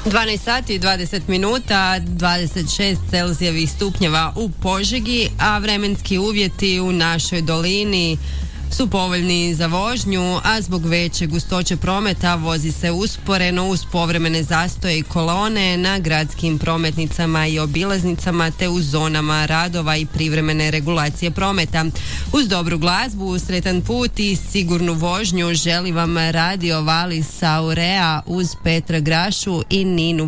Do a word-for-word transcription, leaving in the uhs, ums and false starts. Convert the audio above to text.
dvanaest sati i dvadeset minuta, dvadeset šest Celzijevih stupnjeva u Požegi, a vremenski uvjeti u našoj dolini su povoljni za vožnju, a zbog veće gustoće prometa vozi se usporeno uz povremene zastoje i kolone na gradskim prometnicama i obilaznicama te u zonama radova i privremene regulacije prometa. Uz dobru glazbu, sretan put i sigurnu vožnju želi vam Radio Valis Aurea uz Petra Grašu i Ninu